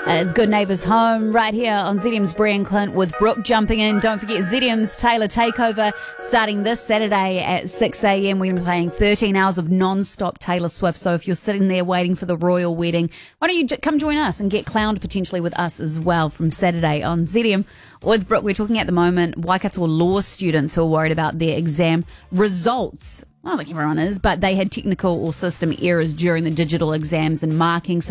It's Good Neighbours Home right here on ZM's Brian Clint with Brooke jumping in. Don't forget ZM's Taylor Takeover starting this Saturday at 6 a.m. We're playing 13 hours of non-stop Taylor Swift. So if you're sitting there waiting for the royal wedding, why don't you come join us and get clowned potentially with us as well from Saturday on ZM with Brooke. We're talking at the moment Waikato law students who are worried about their exam results. Well, like everyone is, but they had technical or system errors during the digital exams and marking. So